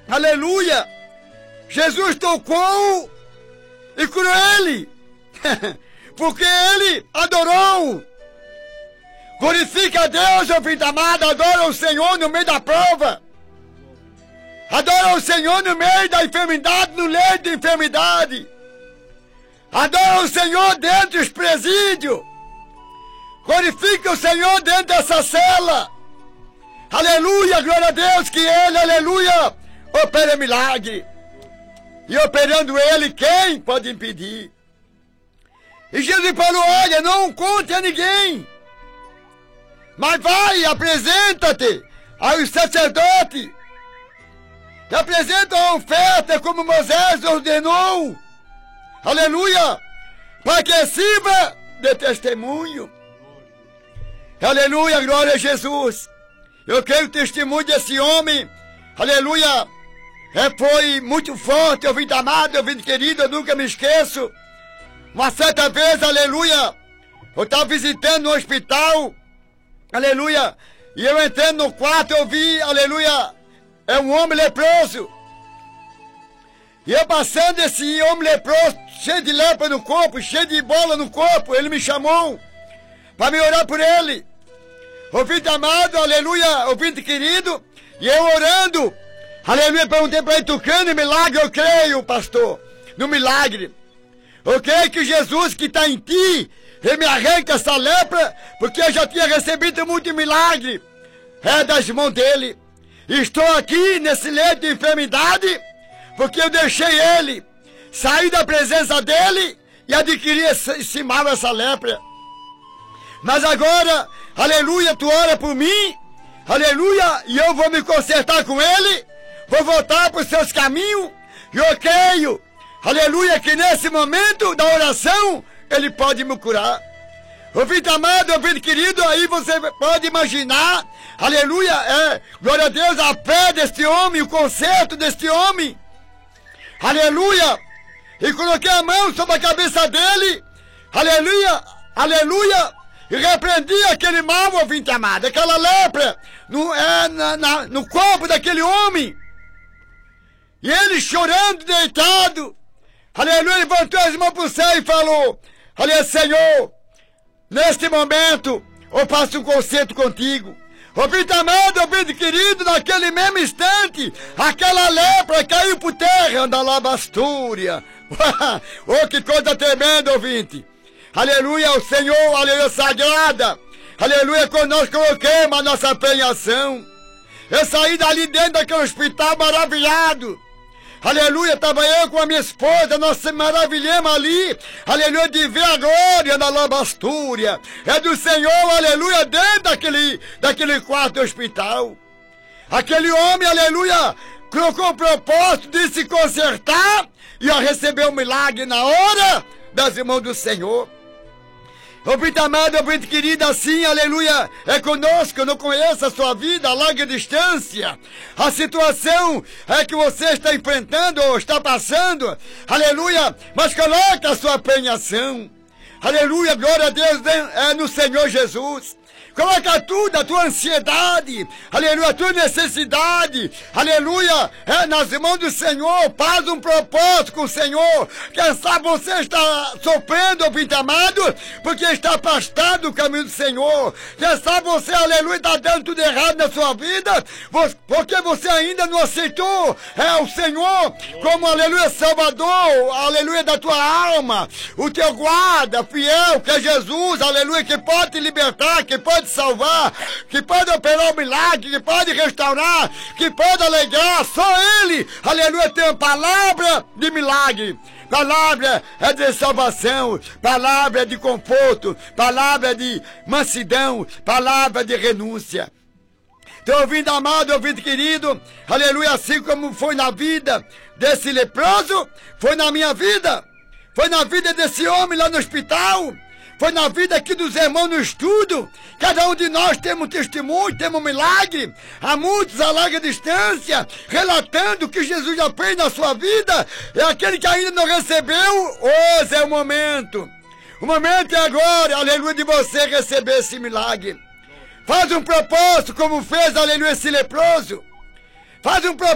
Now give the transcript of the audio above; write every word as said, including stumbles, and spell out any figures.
aleluia, Jesus tocou e curou ele, porque ele adorou. Glorifica a Deus, meu filho amado, adora o Senhor no meio da prova. Adora o Senhor no meio da enfermidade, no leito da enfermidade. Adora o Senhor dentro dos presídios. Glorifica o Senhor dentro dessa cela. Aleluia, glória a Deus, que Ele, aleluia, opera milagre. E operando Ele, quem pode impedir? E Jesus falou, olha, não conte a ninguém. Mas vai, apresenta-te aos sacerdotes. E apresenta a oferta como Moisés ordenou. Aleluia. Para que sirva de testemunho. Aleluia, glória a Jesus. Eu creio que o testemunho desse homem, aleluia, é, foi muito forte, ouvido amado, ouvido querido, eu nunca me esqueço. Uma certa vez, aleluia, eu estava visitando no hospital, aleluia, e eu entrando no quarto, eu vi, aleluia, é um homem leproso. E eu passando esse homem leproso, cheio de lepra no corpo, cheio de bola no corpo, ele me chamou para me orar por ele. Ouvinte amado, aleluia, ouvinte querido, e eu orando, aleluia, perguntei para ele, tu crê no milagre? Eu creio, pastor, no milagre. Eu creio que Jesus que está em ti, ele me arranca essa lepra, porque eu já tinha recebido muito milagre, é das mãos dele. Estou aqui nesse leito de enfermidade, porque eu deixei ele sair da presença dele e adquirir esse, esse mal, essa lepra. Mas agora, aleluia, tu ora por mim, aleluia, e eu vou me consertar com ele, vou voltar para os seus caminhos, e eu creio, aleluia, que nesse momento da oração, ele pode me curar. Ouvinte amado, ouvinte querido, aí você pode imaginar, aleluia, é, glória a Deus, a fé deste homem, o conserto deste homem, aleluia, e coloquei a mão sobre a cabeça dele, aleluia, aleluia, e repreendi aquele mal, ouvinte amado, aquela lepra no, é, na, na, no corpo daquele homem. E ele chorando, deitado, aleluia, levantou as mãos para o céu e falou, aleluia, Senhor, neste momento eu faço um concerto contigo. Ouvinte amado, ouvinte querido, naquele mesmo instante, aquela lepra caiu por terra, anda lá, bastúria. Oh, que coisa tremenda, ouvinte. Aleluia, o Senhor, aleluia, sagrada, aleluia, quando nós coloquemos a nossa penhação. Eu saí dali dentro daquele hospital maravilhado, aleluia, estava eu com a minha esposa, nós se maravilhamos ali, aleluia, de ver a glória da labastúria, é do Senhor, aleluia, dentro daquele, daquele quarto do hospital. Aquele homem, aleluia, colocou o propósito de se consertar e a receber o milagre na hora das mãos do Senhor. Ouvinte amado, ouvinte querido, assim, aleluia, é conosco. Eu não conheço a sua vida a larga distância, a situação é que você está enfrentando ou está passando, aleluia, mas coloca a sua penhação, aleluia, glória a Deus, é no Senhor Jesus. Coloca tudo, a tua ansiedade, aleluia, a tua necessidade, aleluia, é nas mãos do Senhor. Faz um propósito com o Senhor. Quem sabe você está sofrendo, ouvinte amado, porque está afastado do caminho do Senhor. Quem sabe você, aleluia, está dando tudo errado na sua vida, porque você ainda não aceitou é o Senhor como, aleluia, Salvador, aleluia, da tua alma, o teu guarda fiel, que é Jesus, aleluia, que pode te libertar, que pode salvar, que pode operar o milagre, que pode restaurar, que pode alegrar. Só Ele, aleluia, tem palavra de milagre, palavra é de salvação, palavra de conforto, palavra de mansidão, palavra de renúncia. Então, ouvindo amado, ouvindo querido, aleluia, assim como foi na vida desse leproso, foi na minha vida, foi na vida desse homem lá no hospital, foi na vida aqui dos irmãos no estudo. Cada um de nós temos testemunho, temos um milagre. Há muitos a larga distância, relatando o que Jesus já fez na sua vida. É aquele que ainda não recebeu, hoje é o momento. O momento é agora, aleluia, de você receber esse milagre. Faz um propósito como fez, aleluia, esse leproso. Faz um propósito.